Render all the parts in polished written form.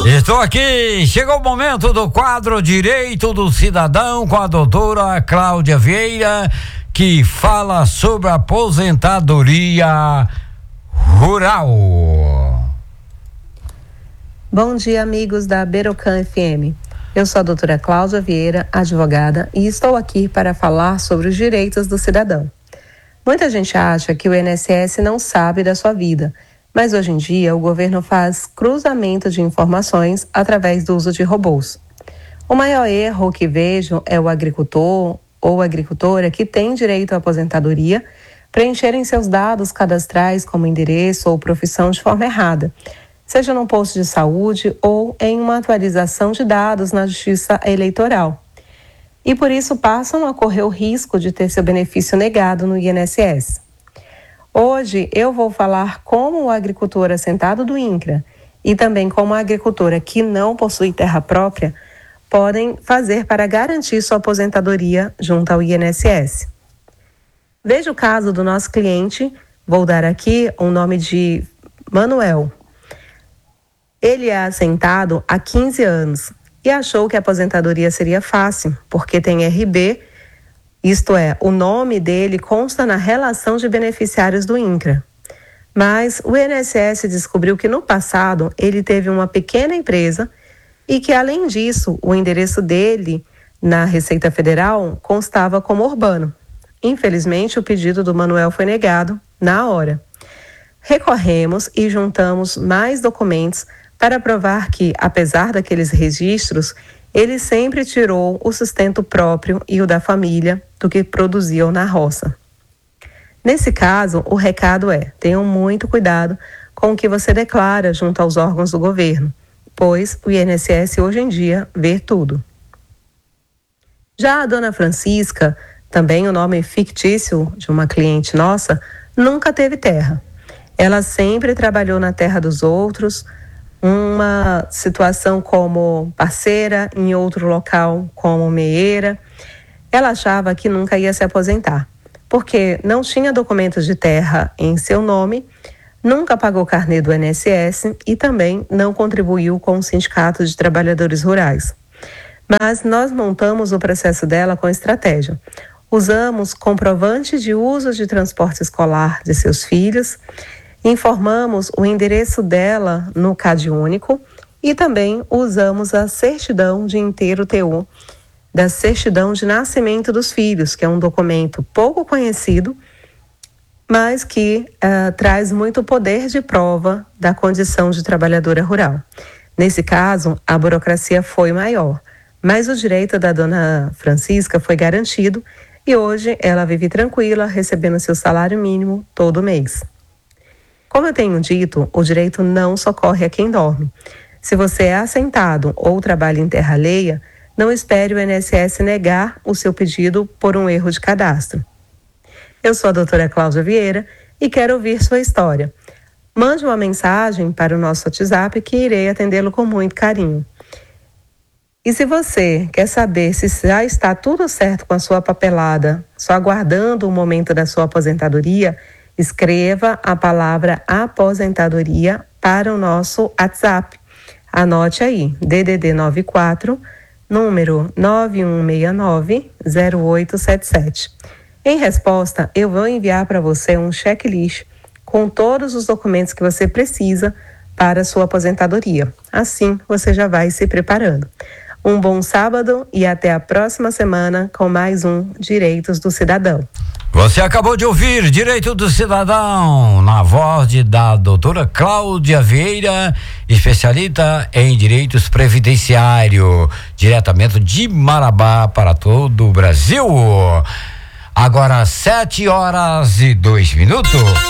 Estou aqui, chegou o momento do quadro Direito do Cidadão com a doutora Cláudia Vieira, que fala sobre a aposentadoria rural. Bom dia, amigos da Berocan FM. Eu sou a doutora Cláudia Vieira, advogada, e estou aqui para falar sobre os direitos do cidadão. Muita gente acha que o INSS não sabe da sua vida, mas hoje em dia o governo faz cruzamento de informações através do uso de robôs. O maior erro que vejo é o agricultor ou agricultora que tem direito à aposentadoria preencherem seus dados cadastrais como endereço ou profissão de forma errada, seja num posto de saúde ou em uma atualização de dados na Justiça Eleitoral. E por isso passam a correr o risco de ter seu benefício negado no INSS. Hoje eu vou falar como o agricultor assentado do INCRA e também como a agricultora que não possui terra própria podem fazer para garantir sua aposentadoria junto ao INSS. Veja o caso do nosso cliente, vou dar aqui o nome de Manuel. Ele é assentado há 15 anos e achou que a aposentadoria seria fácil, porque tem RB, isto é, o nome dele consta na relação de beneficiários do INCRA. Mas o INSS descobriu que no passado ele teve uma pequena empresa e que, além disso, o endereço dele na Receita Federal constava como urbano. Infelizmente, o pedido do Manuel foi negado na hora. Recorremos e juntamos mais documentos para provar que, apesar daqueles registros, ele sempre tirou o sustento próprio e o da família do que produziam na roça. Nesse caso, o recado é: tenham muito cuidado com o que você declara junto aos órgãos do governo, pois o INSS hoje em dia vê tudo. Já a dona Francisca, também o nome fictício de uma cliente nossa, nunca teve terra. Ela sempre trabalhou na terra dos outros, uma situação como parceira, em outro local como meeira. Ela achava que nunca ia se aposentar, porque não tinha documentos de terra em seu nome, nunca pagou carnê do INSS e também não contribuiu com o Sindicato de Trabalhadores Rurais. Mas nós montamos o processo dela com estratégia. Usamos comprovante de uso de transporte escolar de seus filhos, informamos o endereço dela no CadÚnico e também usamos a certidão de inteiro TU, da certidão de nascimento dos filhos, que é um documento pouco conhecido, mas que traz muito poder de prova da condição de trabalhadora rural. Nesse caso, a burocracia foi maior, mas o direito da dona Francisca foi garantido e hoje ela vive tranquila, recebendo seu salário mínimo todo mês. Como eu tenho dito, o direito não socorre a quem dorme. Se você é assentado ou trabalha em terra alheia, não espere o INSS negar o seu pedido por um erro de cadastro. Eu sou a doutora Cláudia Vieira e quero ouvir sua história. Mande uma mensagem para o nosso WhatsApp que irei atendê-lo com muito carinho. E se você quer saber se já está tudo certo com a sua papelada, só aguardando o momento da sua aposentadoria, escreva a palavra aposentadoria para o nosso WhatsApp. Anote aí, DDD 94, número 9169-0877. Em resposta, eu vou enviar para você um checklist com todos os documentos que você precisa para a sua aposentadoria. Assim, você já vai se preparando. Um bom sábado e até a próxima semana com mais um Direitos do Cidadão. Você acabou de ouvir Direito do Cidadão, na voz da doutora Cláudia Vieira, especialista em direitos previdenciários, diretamente de Marabá para todo o Brasil. Agora 7h02.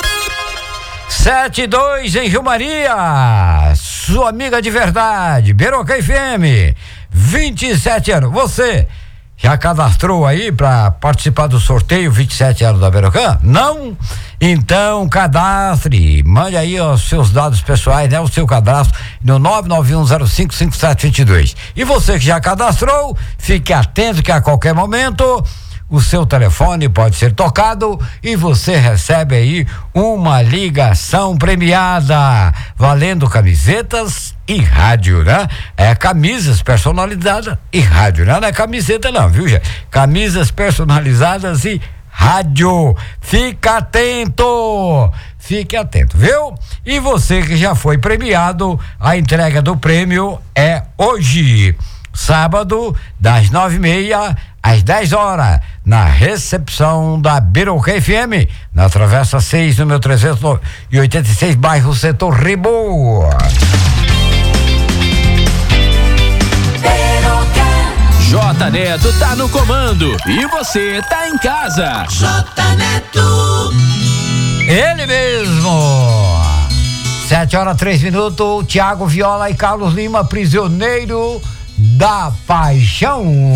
7:02 em Rio Maria, sua amiga de verdade, Berocan FM, 27 anos. Você já cadastrou aí para participar do sorteio 27 anos da Berocan? Não? Então cadastre, mande aí os seus dados pessoais, né? O seu cadastro no 991055722. E você que já cadastrou, fique atento que a qualquer momento o seu telefone pode ser tocado e você recebe aí uma ligação premiada, valendo camisetas e rádio, né? É camisas personalizadas e rádio, né? Não é camiseta não, viu, gente? Camisas personalizadas e rádio. Fique atento, viu? E você que já foi premiado, a entrega do prêmio é hoje, sábado, das 9h30 às 10h, na recepção da Biroca FM, na Travessa 6, número 386, bairro Setor Ribo. J Neto tá no comando e você tá em casa. J Neto. Ele mesmo. 7h03, Thiago Viola e Carlos Lima, prisioneiro da paixão.